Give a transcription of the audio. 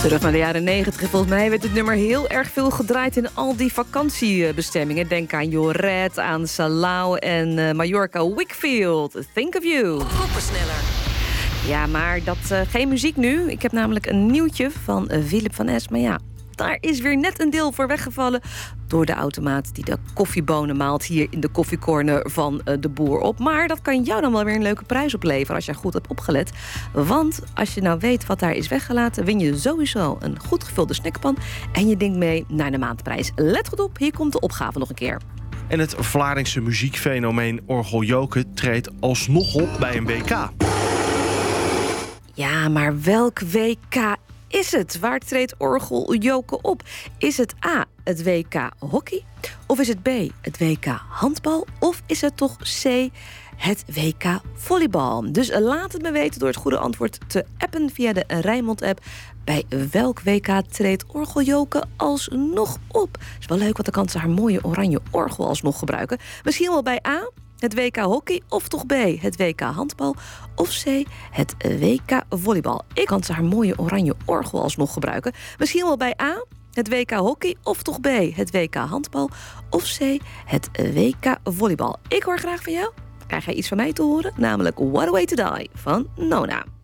Terug naar de jaren 90. Volgens mij werd het nummer heel erg veel gedraaid in al die vakantiebestemmingen. Denk aan Joret, aan Salau en Mallorca, Wickfield. Think of you. Versneller. Ja, maar dat geen muziek nu. Ik heb namelijk een nieuwtje van Philip van Es. Maar ja, daar is weer net een deel voor weggevallen door de automaat die de koffiebonen maalt hier in de koffiecorner van de boer op. Maar dat kan jou dan wel weer een leuke prijs opleveren als je goed hebt opgelet. Want als je nou weet wat daar is weggelaten, win je sowieso een goed gevulde snackpan en je ding mee naar de maandprijs. Let goed op, hier komt de opgave nog een keer. En het Vlaardingse muziekfenomeen orgeljoken treedt alsnog op bij een WK. Ja, maar welk WK is het? Waar treedt orgeljoken op? Is het A, het WK hockey? Of is het B, het WK handbal? Of is het toch C, het WK volleybal? Dus laat het me weten door het goede antwoord te appen via de Rijnmond-app. Bij welk WK treedt orgeljoken alsnog op? Is wel leuk, want dan kan ze haar mooie oranje orgel alsnog gebruiken. Misschien wel bij A, het WK hockey, of toch B, het WK handbal, of C, het WK volleybal. Ik kan ze haar mooie oranje orgel alsnog gebruiken. Misschien wel bij A, het WK hockey, of toch B, het WK handbal, of C, het WK volleybal. Ik hoor graag van jou. Krijg jij iets van mij te horen? Namelijk What a Way to Die van Nona.